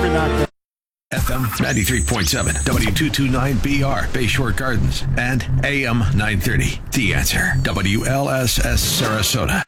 We're not going. FM 93.7, W229BR, Bayshore Gardens, and AM 930. The Answer, WLSS Sarasota.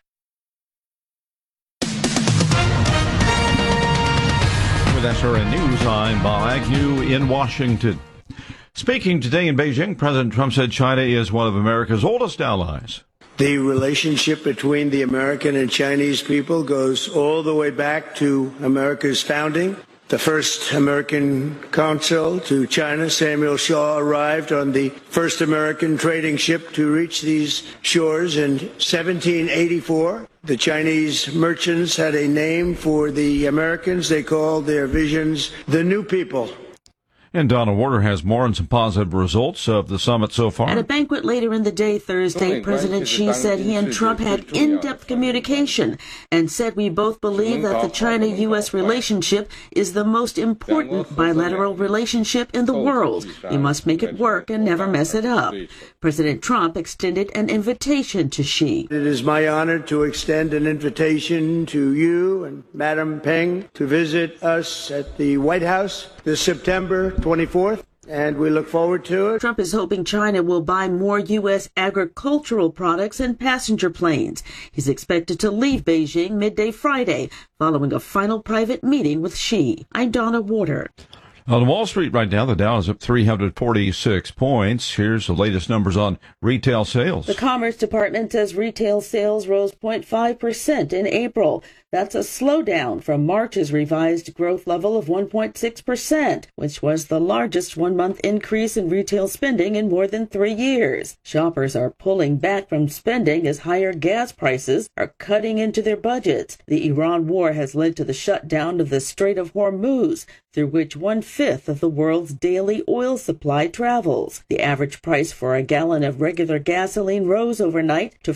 With SRN News, I'm Bob Agnew in Washington. Speaking today in Beijing, President Trump said China is one of America's oldest allies. The relationship between the American and Chinese people goes all the way back to America's founding. The first American consul to China, Samuel Shaw, arrived on the first American trading ship to reach these shores in 1784. The Chinese merchants had a name for the Americans. They called their visions the New People. And Donna Warder has more on some positive results of the summit so far. At a banquet later in the day Thursday, President Xi said he and Trump had in-depth communication and said we both believe that the China-U.S. relationship is the most important bilateral relationship in the world. We must make it work and never mess it up. President Trump extended an invitation to Xi. It is my honor to extend an invitation to you and Madam Peng to visit us at the White House this September 24th, and we look forward to it. Trump is hoping China will buy more U.S. agricultural products and passenger planes. He's expected to leave Beijing midday Friday, following a final private meeting with Xi. I'm Donna Warder. On Wall Street right now, the Dow is up 346 points. Here's the latest numbers on retail sales. The Commerce Department says retail sales rose 0.5% in April. That's a slowdown from March's revised growth level of 1.6%, which was the largest one-month increase in retail spending in more than 3 years. Shoppers are pulling back from spending as higher gas prices are cutting into their budgets. The Iran war has led to the shutdown of the Strait of Hormuz, through which 1/5 of the world's daily oil supply travels. The average price for a gallon of regular gasoline rose overnight to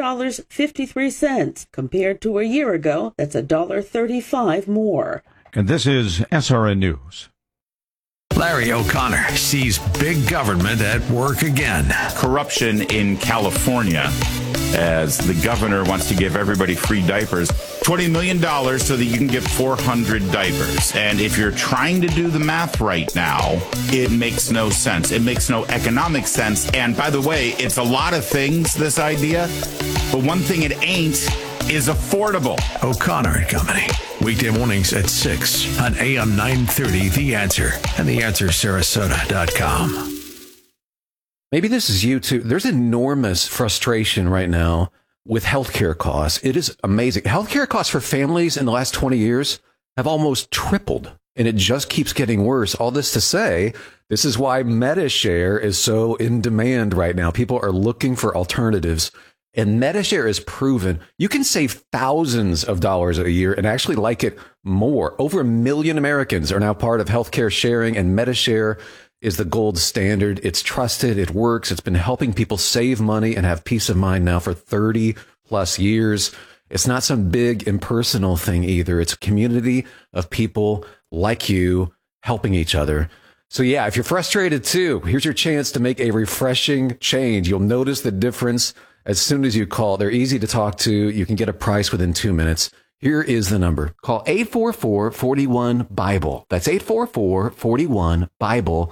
$4.53, compared to a year ago. That's $1.35 more. And this is SRN News. Larry O'Connor sees big government at work again. Corruption in California, as the governor wants to give everybody free diapers. $20 million so that you can get 400 diapers. And if you're trying to do the math right now, it makes no sense. It makes no economic sense. And by the way, it's a lot of things, this idea, but one thing it ain't is affordable. O'Connor and Company. Weekday mornings at 6 on AM 930, The Answer, and TheAnswerSarasota.com. Maybe this is you too. There's enormous frustration right now with healthcare costs. It is amazing. Healthcare costs for families in the last 20 years have almost tripled, and it just keeps getting worse. All this to say, this is why MediShare is so in demand right now. People are looking for alternatives. And MediShare is proven you can save thousands of dollars a year and actually like it more. Over 1 million Americans are now part of healthcare sharing, and MediShare is the gold standard. It's trusted. It works. It's been helping people save money and have peace of mind now for 30 plus years. It's not some big impersonal thing either. It's a community of people like you helping each other. So yeah, if you're frustrated too, here's your chance to make a refreshing change. You'll notice the difference as soon as you call. They're easy to talk to. You can get a price within 2 minutes. Here is the number. Call 844-41-BIBLE. That's 844-41-BIBLE.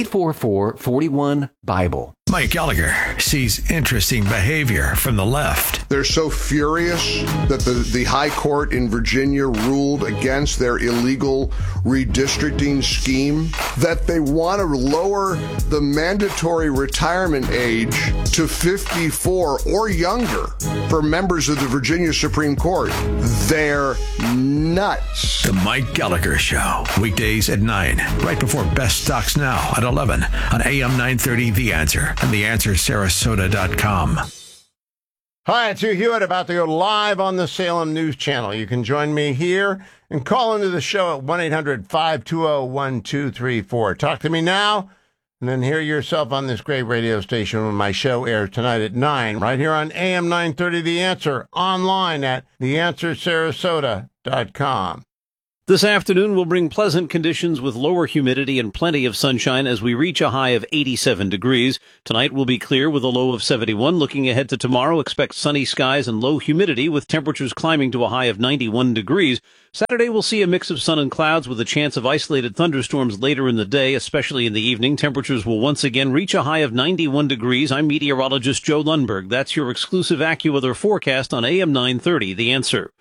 844-41-BIBLE. Mike Gallagher sees interesting behavior from the left. They're so furious that the High Court in Virginia ruled against their illegal redistricting scheme that they want to lower the mandatory retirement age to 54 or younger for members of the Virginia Supreme Court. They're nuts. The Mike Gallagher Show, weekdays at 9, right before Best Stocks Now at 11 on AM 930, The Answer, and TheAnswerSarasota.com. Hi, it's Hugh Hewitt, about to go live on the Salem News Channel. You can join me here and call into the show at 1-800-520-1234. Talk to me now, and then hear yourself on this great radio station when my show airs tonight at 9, right here on AM 930 The Answer, online at TheAnswerSarasota.com. This afternoon will bring pleasant conditions with lower humidity and plenty of sunshine as we reach a high of 87 degrees. Tonight will be clear with a low of 71. Looking ahead to tomorrow, expect sunny skies and low humidity with temperatures climbing to a high of 91 degrees. Saturday will see a mix of sun and clouds with a chance of isolated thunderstorms later in the day, especially in the evening. Temperatures will once again reach a high of 91 degrees. I'm meteorologist Joe Lundberg. That's your exclusive AccuWeather forecast on AM 930, The Answer.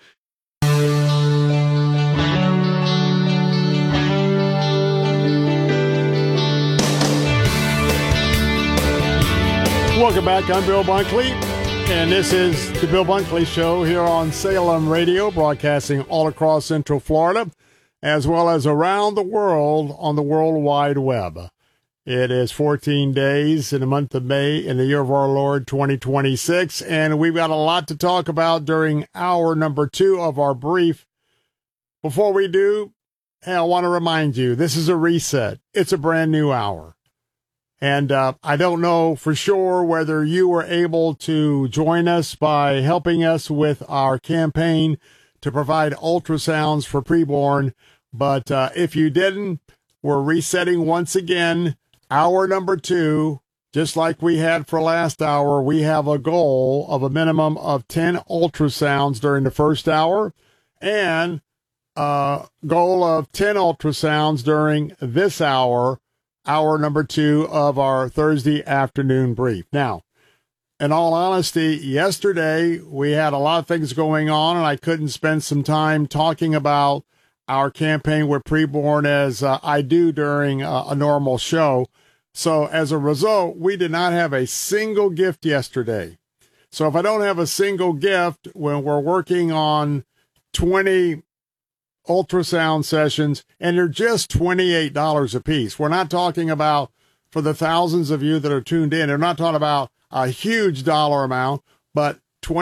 Welcome back. I'm Bill Bunkley, and this is the Bill Bunkley Show here on Salem Radio, broadcasting all across Central Florida, as well as around the world on the World Wide Web. It is 14 days in the month of May in the year of our Lord 2026, and we've got a lot to talk about during hour number 2 of our brief. Before we do, hey, I want to remind you, this is a reset. It's a brand new hour. And I don't know for sure whether you were able to join us by helping us with our campaign to provide ultrasounds for preborn. But if you didn't, we're resetting once again. Hour number 2, just like we had for last hour, we have a goal of a minimum of 10 ultrasounds during the first hour and a goal of 10 ultrasounds during this hour. Hour number 2 of our Thursday afternoon brief. Now, in all honesty, yesterday we had a lot of things going on, and I couldn't spend some time talking about our campaign with preborn as I do during a normal show. So as a result, we did not have a single gift yesterday. So if I don't have a single gift when we're working on 20 ultrasound sessions, and they're just $28 a piece. We're not talking about, for the thousands of you that are tuned in, they're not talking about a huge dollar amount, but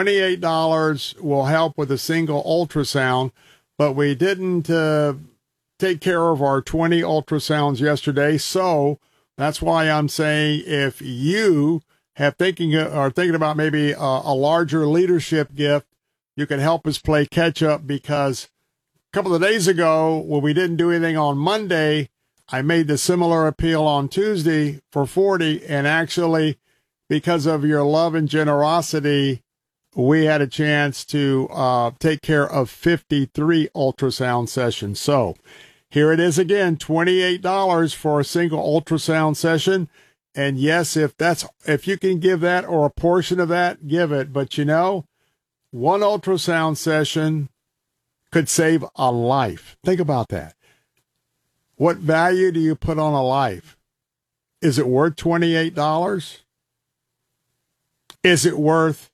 $28 will help with a single ultrasound. But we didn't take care of our 20 ultrasounds yesterday, so that's why I'm saying if you are thinking about maybe a larger leadership gift, you can help us play catch up, because a couple of days ago, when we didn't do anything on Monday, I made the similar appeal on Tuesday for 40, and actually, because of your love and generosity, we had a chance to take care of 53 ultrasound sessions. So here it is again, $28 for a single ultrasound session. And yes, if you can give that or a portion of that, give it. But you know, one ultrasound session could save a life. Think about that. What value do you put on a life? Is it worth $28? Is it worth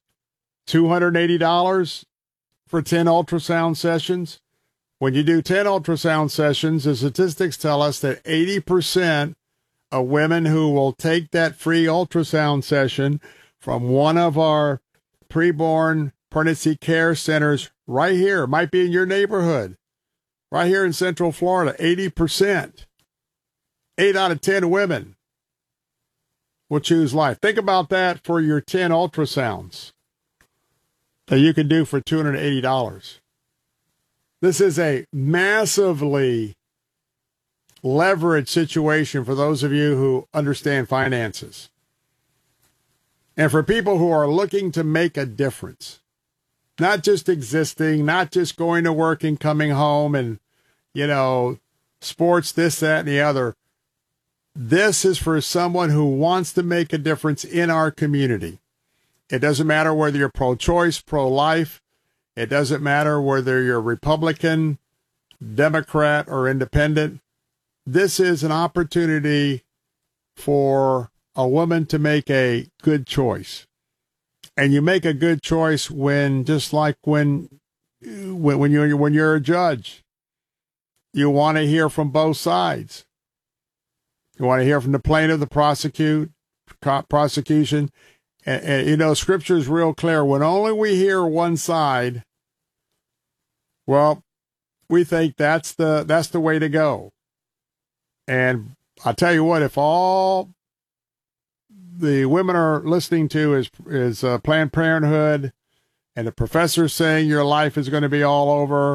$280 for 10 ultrasound sessions? When you do 10 ultrasound sessions, the statistics tell us that 80% of women who will take that free ultrasound session from one of our preborn pregnancy care centers right here, might be in your neighborhood, right here in Central Florida, 80%, 8 out of 10 women will choose life. Think about that for your 10 ultrasounds that you can do for $280. This is a massively leveraged situation for those of you who understand finances. And for people who are looking to make a difference. Not just existing, not just going to work and coming home and, you know, sports, this, that, and the other. This is for someone who wants to make a difference in our community. It doesn't matter whether you're pro-choice, pro-life. It doesn't matter whether you're Republican, Democrat, or independent. This is an opportunity for a woman to make a good choice. And you make a good choice when, just like when you're a judge, you want to hear from both sides. You want to hear from the plaintiff, the prosecution. And you know, Scripture is real clear. When only we hear one side, well, we think that's the way to go. And I'll tell you what, if all the women are listening to is Planned Parenthood and the professor saying your life is going to be all over,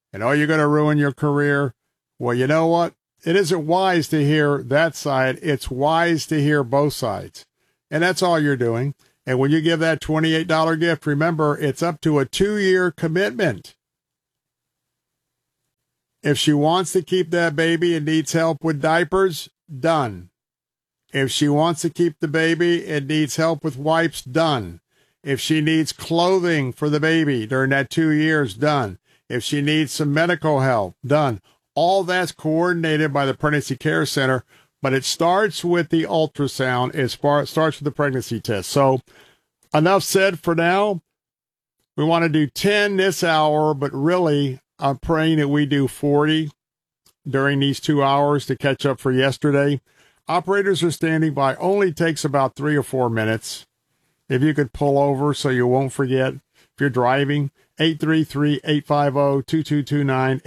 and oh, you're going to ruin your career. Well, you know what? It isn't wise to hear that side. It's wise to hear both sides. And that's all you're doing. And when you give that $28 gift, remember, it's up to a 2-year commitment. If she wants to keep that baby and needs help with diapers, done. If she wants to keep the baby and needs help with wipes, done. If she needs clothing for the baby during that 2 years, done. If she needs some medical help, done. All that's coordinated by the Pregnancy Care Center, but it starts with the ultrasound. It starts with the pregnancy test. So enough said for now. We want to do 10 this hour, but really, I'm praying that we do 40 during these 2 hours to catch up for yesterday. Operators are standing by. Only takes about 3 or 4 minutes. If you could pull over so you won't forget. If you're driving, 833-850-2229,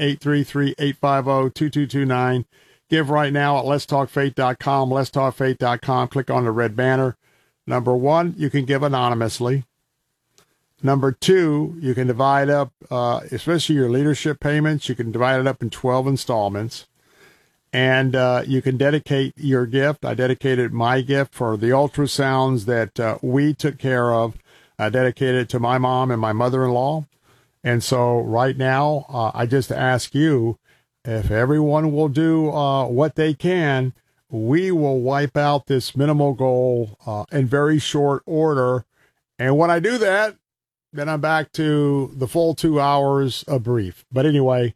833-850-2229. Give right now at letstalkfaith.com, letstalkfaith.com. Click on the red banner. Number 1, you can give anonymously. Number 2, you can divide up, especially your leadership payments, you can divide it up in 12 installments. And you can dedicate your gift. I dedicated my gift for the ultrasounds that we took care of. I dedicated it to my mom and my mother-in-law. And so right now, I just ask you, if everyone will do what they can, we will wipe out this minimal goal in very short order. And when I do that, then I'm back to the full 2 hours of brief. But anyway,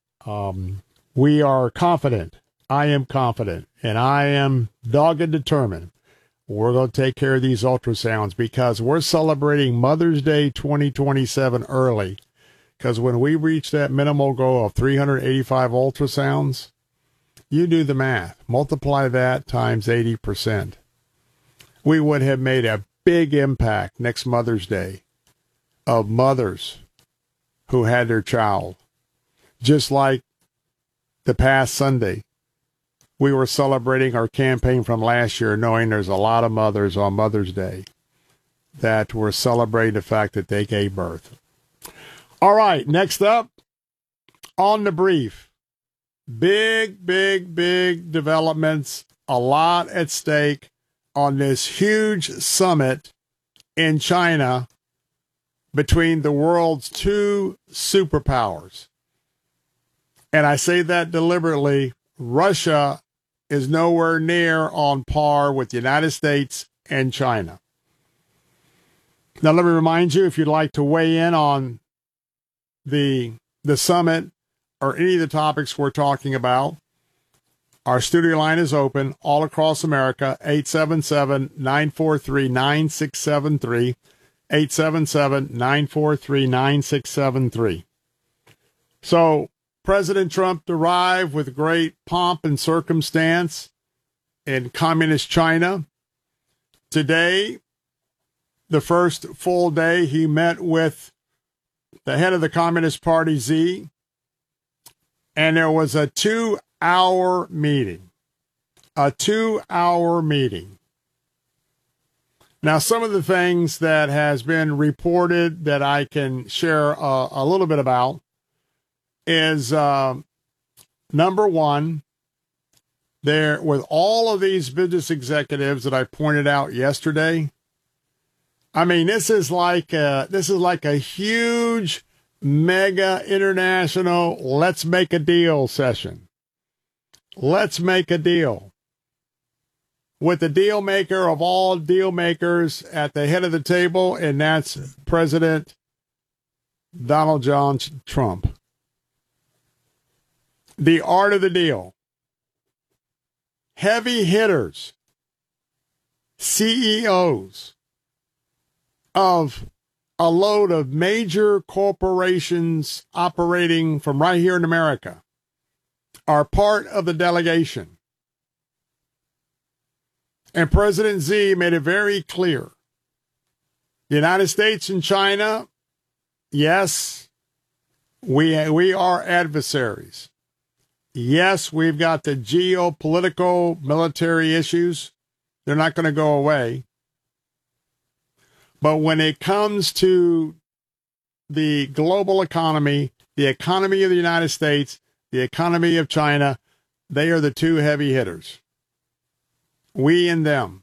we are confident. I am confident, and I am dogged and determined. We're going to take care of these ultrasounds because we're celebrating Mother's Day 2027 early. Because when we reach that minimal goal of 385 ultrasounds, you do the math. Multiply that times 80%. We would have made a big impact next Mother's Day of mothers who had their child. Just like the past Sunday, we were celebrating our campaign from last year, knowing there's a lot of mothers on Mother's Day that were celebrating the fact that they gave birth. All right, next up on the brief, big developments, a lot at stake on this huge summit in China between the world's 2 superpowers. And I say that deliberately. Russia is nowhere near on par with the United States and China. Now, let me remind you, if you'd like to weigh in on the summit or any of the topics we're talking about, our studio line is open all across America, 877-943-9673, 877-943-9673. So, President Trump arrived with great pomp and circumstance in communist China. Today, the first full day, he met with the head of the Communist Party, Xi, and there was a 2-hour meeting. A 2-hour meeting. Now, some of the things that has been reported that I can share a little bit about is, number 1, there with all of these business executives that I pointed out yesterday. I mean, this is like a huge, mega international let's make a deal session. Let's make a deal with the deal maker of all deal makers at the head of the table, and that's President Donald John Trump. The art of the deal. Heavy hitters, CEOs of a load of major corporations operating from right here in America are part of the delegation. And President Xi made it very clear. The United States and China, yes, we are adversaries. Yes, we've got the geopolitical military issues. They're not going to go away. But when it comes to the global economy, the economy of the United States, the economy of China, they are the two heavy hitters. We and them.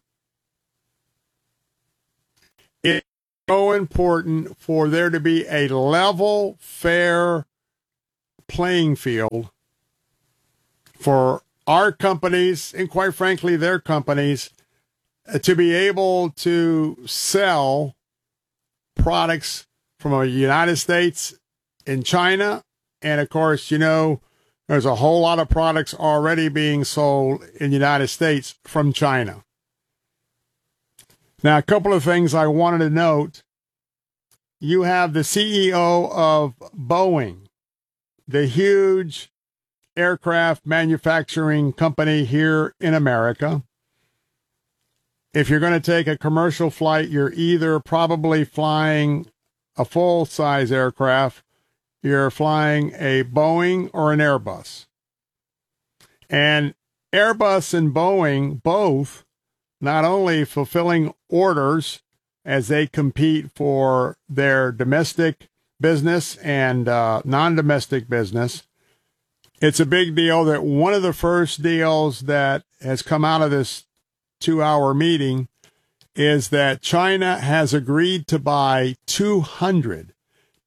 It's so important for there to be a level, fair playing field for our companies, and quite frankly, their companies, to be able to sell products from the United States and China. And of course, you know, there's a whole lot of products already being sold in the United States from China. Now, a couple of things I wanted to note. You have the CEO of Boeing, the huge aircraft manufacturing company here in America. If you're going to take a commercial flight, you're either probably flying a full-size aircraft, you're flying a Boeing or an Airbus. And Airbus and Boeing both not only fulfilling orders as they compete for their domestic business and non-domestic business. It's a big deal that one of the first deals that has come out of this 2-hour meeting is that China has agreed to buy 200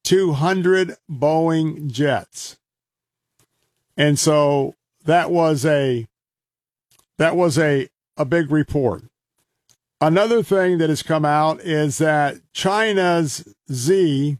Boeing jets. And so that was a big report. Another thing that has come out is that China's Xi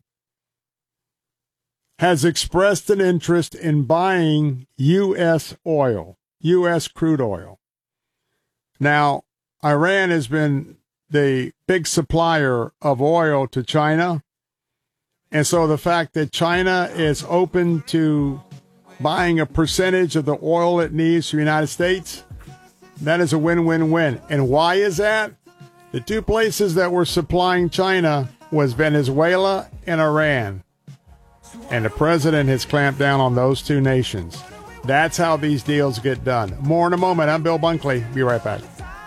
has expressed an interest in buying U.S. oil, U.S. crude oil. Now, Iran has been the big supplier of oil to China. And so the fact that China is open to buying a percentage of the oil it needs from the United States, that is a win-win-win. And why is that? The two places that were supplying China was Venezuela and Iran. And the president has clamped down on those two nations. That's how these deals get done. More in a moment. I'm Bill Bunkley. Be right back.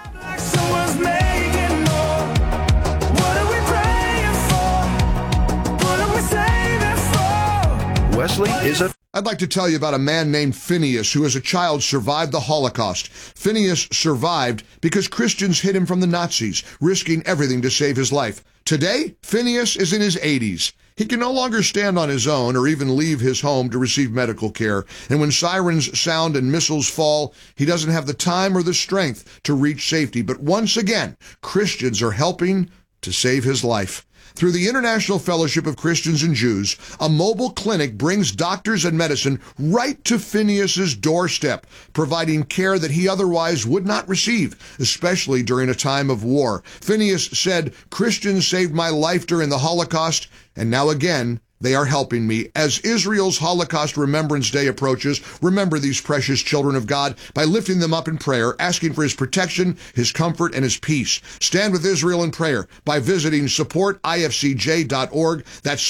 Wesley is a... I'd like to tell you about a man named Phineas who as a child survived the Holocaust. Phineas survived because Christians hid him from the Nazis, risking everything to save his life. Today, Phineas is in his 80s. He can no longer stand on his own or even leave his home to receive medical care. And when sirens sound and missiles fall, he doesn't have the time or the strength to reach safety. But once again, Christians are helping to save his life. Through the International Fellowship of Christians and Jews, a mobile clinic brings doctors and medicine right to Phineas's doorstep, providing care that he otherwise would not receive, especially during a time of war. Phineas said, "Christians saved my life during the Holocaust, and now again, they are helping me." As Israel's Holocaust Remembrance Day approaches, remember these precious children of God by lifting them up in prayer, asking for his protection, his comfort, and his peace. Stand with Israel in prayer by visiting supportifcj.org. That's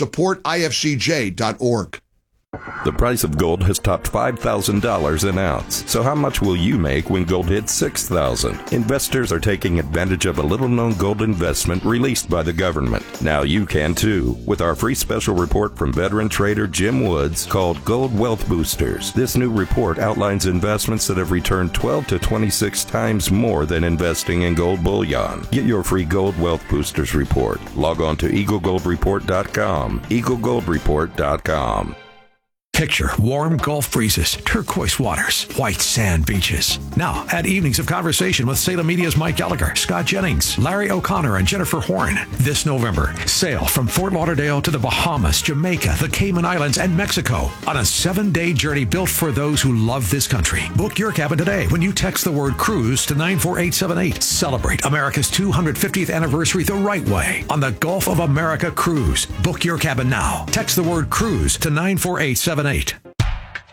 supportifcj.org. The price of gold has topped $5,000 an ounce. So how much will you make when gold hits $6,000? Investors are taking advantage of a little-known gold investment released by the government. Now you can too, with our free special report from veteran trader Jim Woods called Gold Wealth Boosters. This new report outlines investments that have returned 12 to 26 times more than investing in gold bullion. Get your free Gold Wealth Boosters report. Log on to EagleGoldReport.com. EagleGoldReport.com. Picture warm Gulf breezes, turquoise waters, white sand beaches. Now, add evenings of conversation with Salem Media's Mike Gallagher, Scott Jennings, Larry O'Connor, and Jennifer Horn. This November, sail from Fort Lauderdale to the Bahamas, Jamaica, the Cayman Islands, and Mexico on a 7-day journey built for those who love this country. Book your cabin today when you text the word cruise to 94878. Celebrate America's 250th anniversary the right way on the Gulf of America Cruise. Book your cabin now. Text the word cruise to 94878.